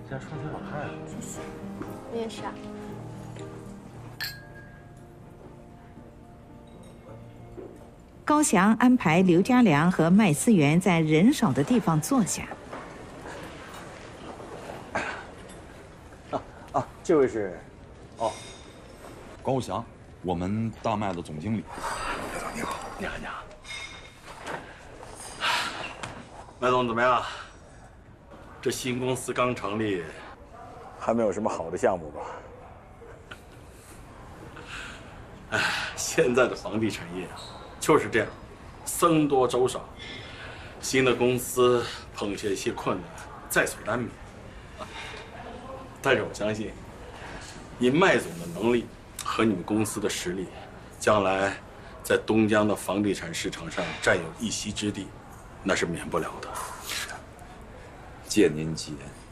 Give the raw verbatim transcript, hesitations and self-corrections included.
家穿挺好看啊。 谢谢，你也是啊。 高翔安排刘家良和麦思源在人少的地方坐下。 啊啊，这位是，哦， 高翔，我们大麦的总经理。 你好，你好，你好。麦总怎么样？这新公司刚成立，还没有什么好的项目吧？哎，现在的房地产业啊，就是这样，僧多粥少。新的公司碰上一些困难，在所难免。但是我相信，以麦总的能力和你们公司的实力，将来在东江的房地产市场上占有一席之地，那是免不了的。 借您吉言。